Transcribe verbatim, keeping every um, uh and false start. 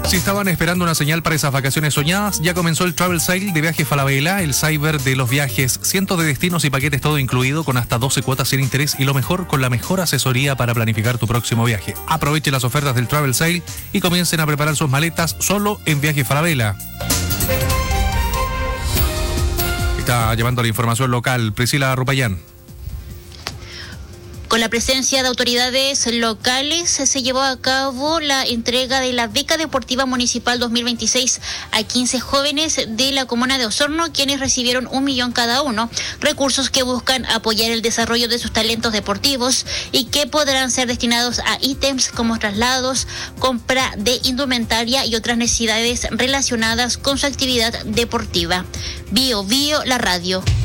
Si estaban esperando una señal para esas vacaciones soñadas, ya comenzó el Travel Sale de Viajes Falabella, el cyber de los viajes. Cientos de destinos y paquetes todo incluido, con hasta doce cuotas sin interés y lo mejor, con la mejor asesoría para planificar tu próximo viaje. Aproveche las ofertas del Travel Sale y comiencen a preparar sus maletas solo en Viajes Falabella. Está llevando la información local Priscila Rupayán. Con la presencia de autoridades locales se llevó a cabo la entrega de la beca deportiva municipal dos mil veintiséis a quince jóvenes de la comuna de Osorno, quienes recibieron un millón cada uno, recursos que buscan apoyar el desarrollo de sus talentos deportivos y que podrán ser destinados a ítems como traslados, compra de indumentaria y otras necesidades relacionadas con su actividad deportiva. Bio Bio, la radio.